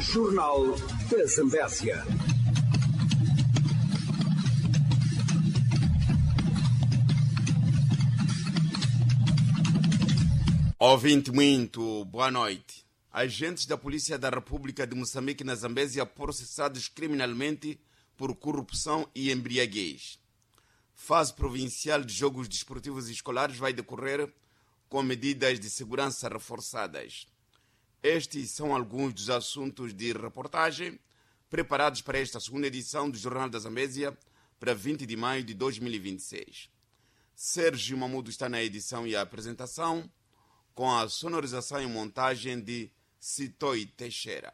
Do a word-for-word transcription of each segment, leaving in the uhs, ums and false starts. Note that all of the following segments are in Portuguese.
Jornal da Zambésia. Ouvinte muito, boa noite. Agentes da Polícia da República de Moçambique na Zambésia processados criminalmente por corrupção e embriaguez. Fase provincial de jogos desportivos escolares vai decorrer com medidas de segurança reforçadas. Estes são alguns dos assuntos de reportagem preparados para esta segunda edição do Jornal da Zambésia para vinte de maio de dois mil e vinte e seis. Sérgio Mamudo está na edição e a apresentação, com a sonorização e montagem de Citoi Teixeira.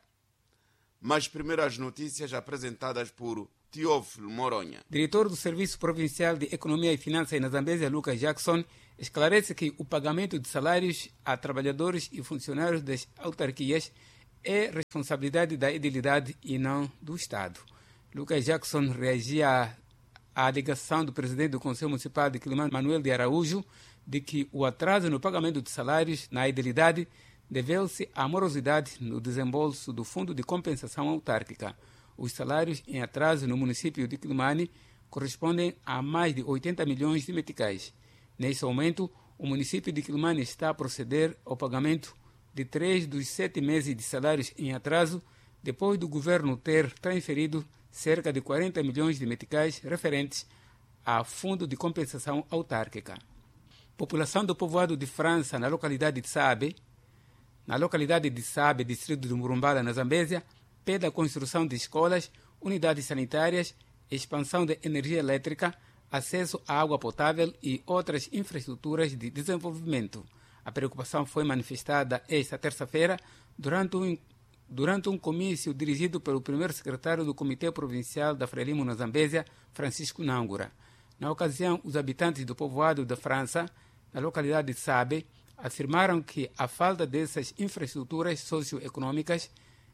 Mas primeiro as notícias apresentadas por Teófilo Moronha. Diretor do Serviço Provincial de Economia e Finanças na Zambésia, Lucas Jackson, esclarece que o pagamento de salários a trabalhadores e funcionários das autarquias é responsabilidade da edilidade e não do Estado. Lucas Jackson reagia à alegação do presidente do Conselho Municipal de Quilimane, Manuel de Araújo, de que o atraso no pagamento de salários na edilidade deveu-se à morosidade no desembolso do Fundo de Compensação Autárquica. Os salários em atraso no município de Quilimane correspondem a mais de oitenta milhões de meticais. Nesse aumento, o município de Quilimane está a proceder ao pagamento de três dos sete meses de salários em atraso, depois do governo ter transferido cerca de quarenta milhões de meticais referentes ao Fundo de Compensação Autárquica. População do povoado de França, na localidade de Sabe, na localidade de Sabe, distrito de Murumbala, na Zambésia, pede a construção de escolas, unidades sanitárias, expansão de energia elétrica, acesso à água potável e outras infraestruturas de desenvolvimento. A preocupação foi manifestada esta terça-feira durante um, durante um comício dirigido pelo primeiro secretário do Comitê Provincial da Frelimo na Zambésia, Francisco Nangura. Na ocasião, os habitantes do povoado da França, na localidade de Sabe, afirmaram que a falta dessas infraestruturas socioeconômicas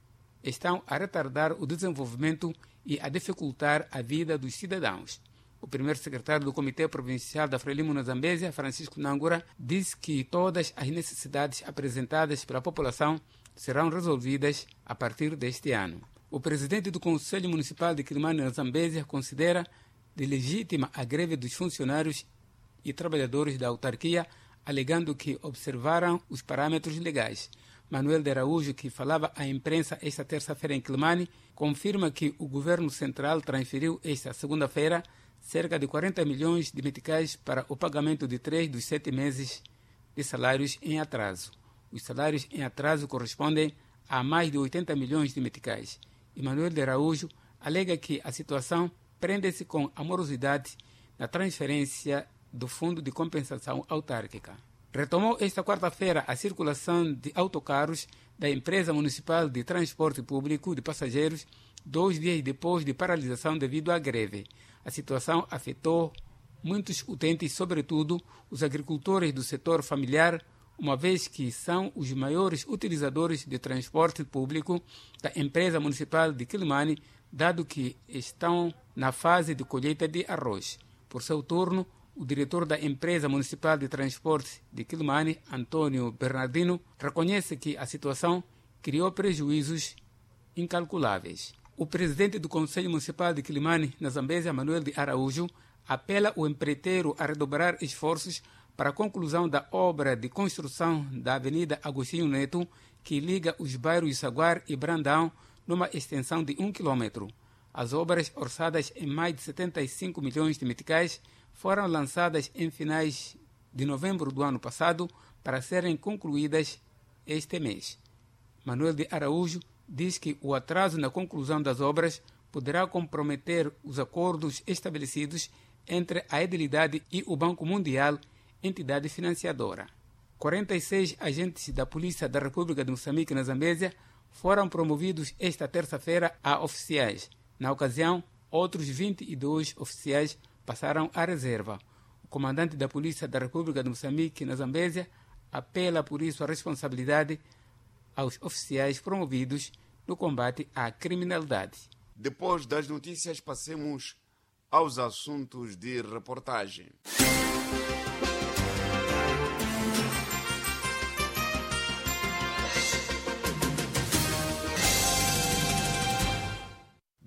estão a retardar o desenvolvimento e a dificultar a vida dos cidadãos. O primeiro secretário do Comitê Provincial da Frelimo na Zambésia, Francisco Nangura, disse que todas as necessidades apresentadas pela população serão resolvidas a partir deste ano. O presidente do Conselho Municipal de Quilimane na Zambésia considera de legítima a greve dos funcionários e trabalhadores da autarquia, alegando que observaram os parâmetros legais. Manuel de Araújo, que falava à imprensa esta terça-feira em Quilimane, confirma que o governo central transferiu esta segunda-feira cerca de quarenta milhões de meticais para o pagamento de três dos sete meses de salários em atraso. Os salários em atraso correspondem a mais de oitenta milhões de meticais. E Manuel de Araújo alega que a situação prende-se com a morosidade na transferência do Fundo de Compensação Autárquica. Retomou esta quarta-feira a circulação de autocarros da Empresa Municipal de Transporte Público de Passageiros, dois dias depois de paralisação devido à greve. A situação afetou muitos utentes, sobretudo os agricultores do setor familiar, uma vez que são os maiores utilizadores de transporte público da Empresa Municipal de Quilimane, dado que estão na fase de colheita de arroz. Por seu turno, o diretor da Empresa Municipal de Transporte de Quilimane, Antônio Bernardino, reconhece que a situação criou prejuízos incalculáveis. O presidente do Conselho Municipal de Quilimane, na Zambésia, Manuel de Araújo, apela ao empreiteiro a redobrar esforços para a conclusão da obra de construção da Avenida Agostinho Neto, que liga os bairros Saguar e Brandão, numa extensão de um quilômetro. As obras, orçadas em mais de setenta e cinco milhões de meticais, foram lançadas em finais de novembro do ano passado para serem concluídas este mês. Manuel de Araújo diz que o atraso na conclusão das obras poderá comprometer os acordos estabelecidos entre a Edilidade e o Banco Mundial, entidade financiadora. quarenta e seis agentes da Polícia da República de Moçambique na Zambésia foram promovidos esta terça-feira a oficiais. Na ocasião, outros vinte e dois oficiais passaram à reserva. O comandante da Polícia da República de Moçambique na Zambésia apela por isso a responsabilidade aos oficiais promovidos no combate à criminalidade. Depois das notícias, passemos aos assuntos de reportagem.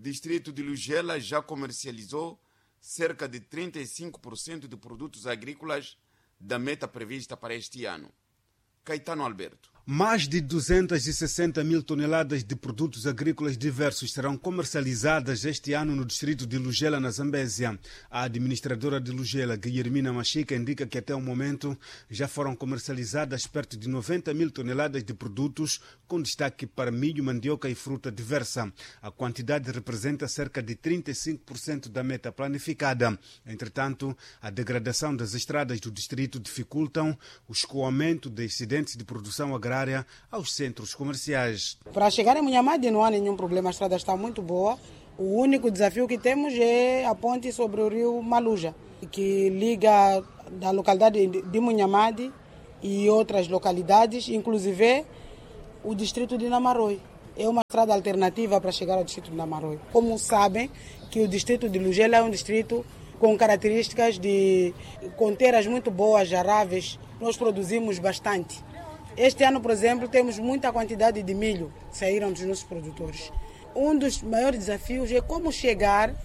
distrito de Lugela já comercializou cerca de trinta e cinco por cento de produtos agrícolas da meta prevista para este ano. Caetano Alberto. Mais de duzentas e sessenta mil toneladas de produtos agrícolas diversos serão comercializadas este ano no distrito de Lugela, na Zambésia. A administradora de Lugela, Guilhermina Machica, indica que até o momento já foram comercializadas perto de noventa mil toneladas de produtos, com destaque para milho, mandioca e fruta diversa. A quantidade representa cerca de trinta e cinco por cento da meta planificada. Entretanto, a degradação das estradas do distrito dificultam o escoamento de excedentes de produção agrária aos centros comerciais. Para chegar em Munhamadi não há nenhum problema, a estrada está muito boa. O único desafio que temos é a ponte sobre o rio Maluja, que liga da localidade de Munhamadi e outras localidades, inclusive o distrito de Namaroi. É uma estrada alternativa para chegar ao distrito de Namaroi. Como sabem, que o distrito de Lugela é um distrito com características de com terras muito boas, aráveis. Nós produzimos bastante. Este ano, por exemplo, temos muita quantidade de milho que saíram dos nossos produtores. Um dos maiores desafios é como chegar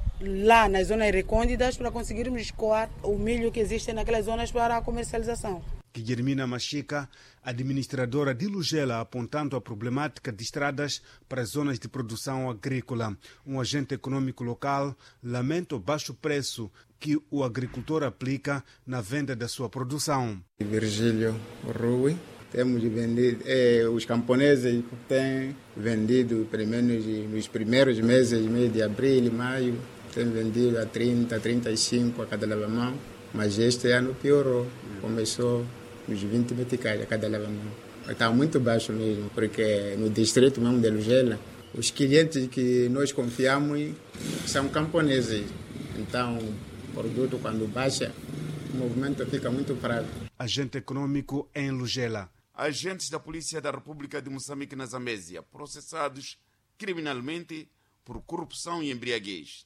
lá nas zonas recônditas para conseguirmos escoar o milho que existe naquelas zonas para a comercialização. Guilhermina Machica, administradora de Lugela, apontando a problemática de estradas para as zonas de produção agrícola. Um agente econômico local lamenta o baixo preço que o agricultor aplica na venda da sua produção. Virgílio Rui. Temos vendido, eh, os camponeses têm vendido, pelo menos nos primeiros meses, mês de abril e maio, têm vendido a trinta, trinta e cinco a cada lava-mão, mas este ano piorou, começou nos vinte meticais a cada lava-mão. Está muito baixo mesmo, porque no distrito mesmo de Lugela, os clientes que nós confiamos são camponeses, então o produto quando baixa, o movimento fica muito fraco. Agente econômico em Lugela. Agentes da Polícia da República de Moçambique na Zambésia, processados criminalmente por corrupção e embriaguez.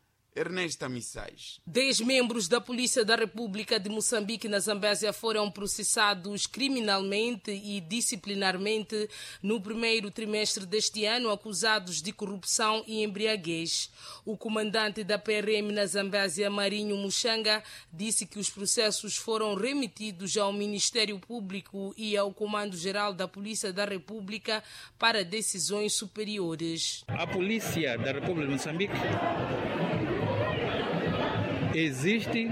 Ernesta Missais. Dez membros da Polícia da República de Moçambique na Zambésia foram processados criminalmente e disciplinarmente no primeiro trimestre deste ano, acusados de corrupção e embriaguez. O comandante da P R M na Zambésia, Marinho Muxanga, disse que os processos foram remetidos ao Ministério Público e ao Comando-Geral da Polícia da República para decisões superiores. A Polícia da República de Moçambique existe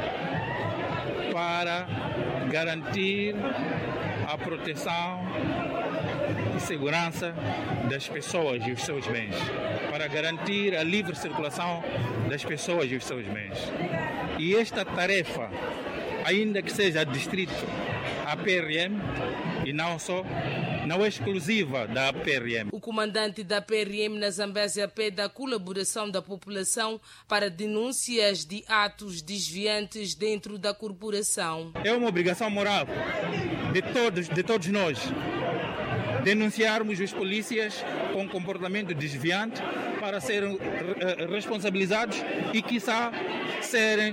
para garantir a proteção e segurança das pessoas e os seus bens, para garantir a livre circulação das pessoas e os seus bens. E esta tarefa, ainda que seja distrito, a P R M, e não só, não é exclusiva da P R M. O comandante da P R M na Zambésia pede a colaboração da população para denúncias de atos desviantes dentro da corporação. É uma obrigação moral de todos, de todos nós denunciarmos os polícias com comportamento desviante para serem responsabilizados e, quiçá, serem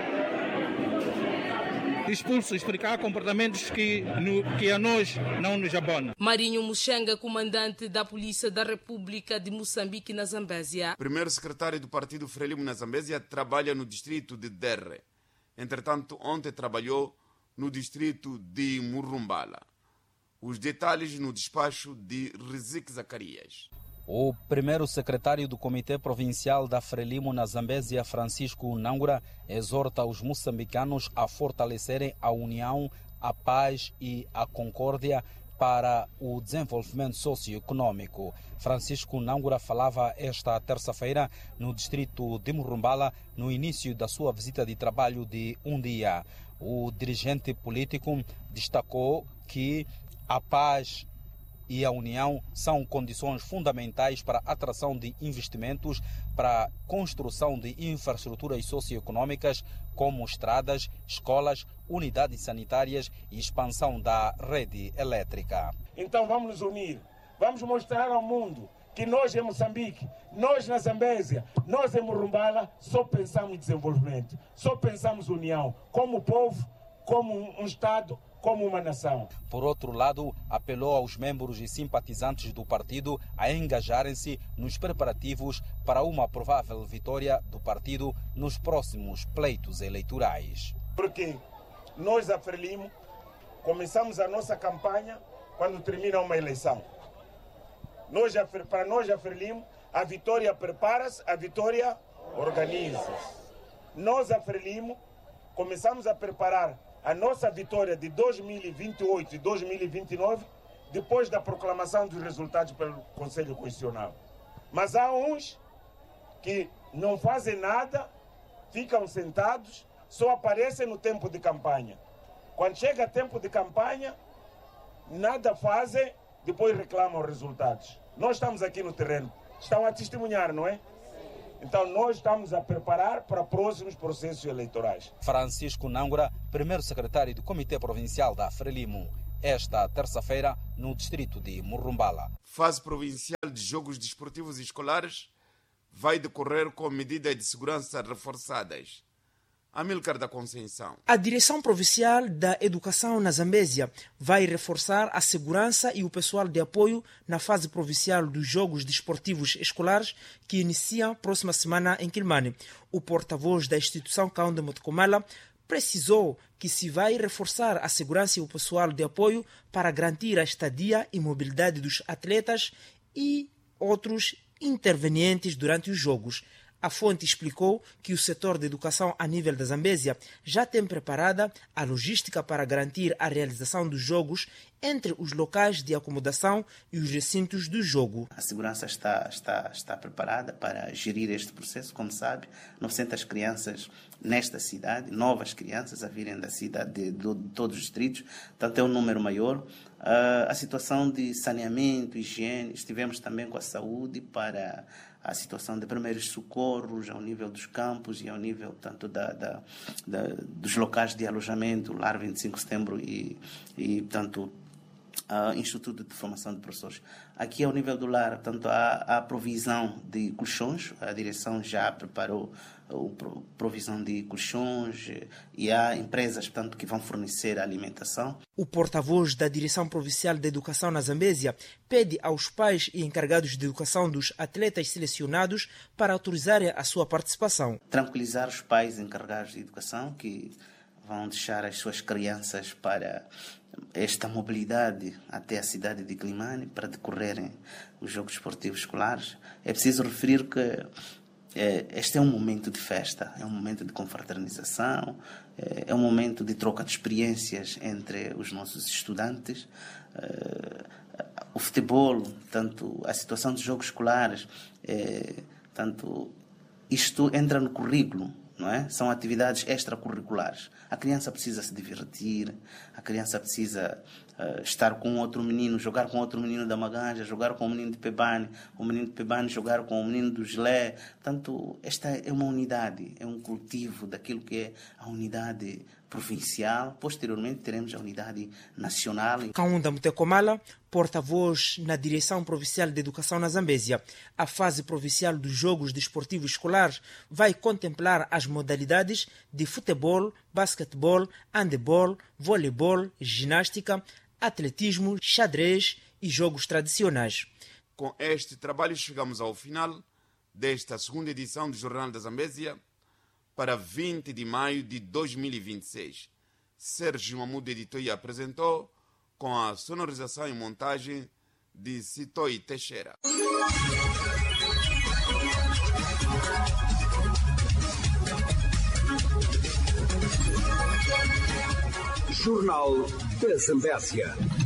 expulsos, porque há comportamentos que, no, que a nós não nos abonam. Marinho Muxanga, comandante da Polícia da República de Moçambique na Zambésia. Primeiro secretário do Partido Frelimo na Zambésia trabalha no distrito de Derre. Entretanto, ontem trabalhou no distrito de Murumbala. Os detalhes no despacho de Rizik Zacarias. O primeiro secretário do Comitê Provincial da Frelimo na Zambésia, Francisco Nangura, exorta os moçambicanos a fortalecerem a união, a paz e a concórdia para o desenvolvimento socioeconômico. Francisco Nangura falava esta terça-feira no distrito de Murumbala, no início da sua visita de trabalho de um dia. O dirigente político destacou que a paz e a união são condições fundamentais para a atração de investimentos, para a construção de infraestruturas socioeconômicas como estradas, escolas, unidades sanitárias e expansão da rede elétrica. Então vamos nos unir, vamos mostrar ao mundo que nós em Moçambique, nós na Zambésia, nós em Murumbala, só pensamos em desenvolvimento, só pensamos união, como povo, como um Estado, como uma nação. Por outro lado, apelou aos membros e simpatizantes do partido a engajarem-se nos preparativos para uma provável vitória do partido nos próximos pleitos eleitorais. Porque nós, a Frelimo, começamos a nossa campanha quando termina uma eleição. Nós, para nós, a Frelimo, a vitória prepara-se, a vitória organiza-se. Nós, a Frelimo, começamos a preparar a nossa vitória de dois mil e vinte e oito e dois mil e vinte e nove depois da proclamação dos resultados pelo Conselho Constitucional. Mas há uns que não fazem nada, ficam sentados, só aparecem no tempo de campanha. Quando chega tempo de campanha, nada fazem, depois reclamam os resultados. Nós estamos aqui no terreno, estão a testemunhar, não é? Então nós estamos a preparar para próximos processos eleitorais. Francisco Nangura, primeiro secretário do Comitê Provincial da Frelimo, esta terça-feira no distrito de Murumbala. Fase provincial de jogos desportivos escolares vai decorrer com medidas de segurança reforçadas. Amílcar da Conceição. A Direção Provincial da Educação na Zambésia vai reforçar a segurança e o pessoal de apoio na fase provincial dos Jogos Desportivos Escolares que iniciam próxima semana em Quilmane. O porta-voz da instituição Kaunda Motocomala precisou que se vai reforçar a segurança e o pessoal de apoio para garantir a estadia e mobilidade dos atletas e outros intervenientes durante os Jogos. A fonte explicou que o setor de educação a nível da Zambésia já tem preparada a logística para garantir a realização dos jogos entre os locais de acomodação e os recintos do jogo. A segurança está, está, está preparada para gerir este processo. Como sabe, novecentas crianças nesta cidade, novas crianças a virem da cidade de, de, de todos os distritos, portanto é um número maior. Uh, a situação de saneamento, higiene, estivemos também com a saúde para a situação de primeiros socorros ao nível dos campos e ao nível tanto da, da, da, dos locais de alojamento, Lar vinte e cinco de Setembro e, e tanto Uh, Instituto de Formação de Professores. Aqui ao nível do lar, portanto, há a provisão de colchões, a direção já preparou a provisão de colchões e há empresas, portanto, que vão fornecer a alimentação. O porta-voz da Direção Provincial de Educação na Zambésia pede aos pais e encarregados de educação dos atletas selecionados para autorizarem a sua participação. Tranquilizar os pais e encarregados de educação que vão deixar as suas crianças para esta mobilidade até a cidade de Quilmane para decorrerem os Jogos Esportivos Escolares. É preciso referir que é, este é um momento de festa, é um momento de confraternização, é, é um momento de troca de experiências entre os nossos estudantes. É, o futebol, tanto a situação dos Jogos Escolares, é, tanto isto entra no currículo. Não é? São atividades extracurriculares. A criança precisa se divertir, a criança precisa uh, estar com outro menino, jogar com outro menino da Maganja, jogar com o menino de Pebane, o menino de Pebane jogar com o menino do Gilé. Portanto, esta é uma unidade, é um cultivo daquilo que é a unidade provincial. Posteriormente teremos a unidade nacional. Kaunda Mutecomala, porta-voz na Direção Provincial de Educação na Zambésia. A fase provincial dos Jogos Desportivos Escolares vai contemplar as modalidades de futebol, basquetebol, handebol, voleibol, ginástica, atletismo, xadrez e jogos tradicionais. Com este trabalho chegamos ao final desta segunda edição do Jornal da Zambésia para vinte de maio de dois mil e vinte e seis. Sérgio Mamudo editou e apresentou com a sonorização e montagem de Citoi Teixeira. Jornal da Zambésia.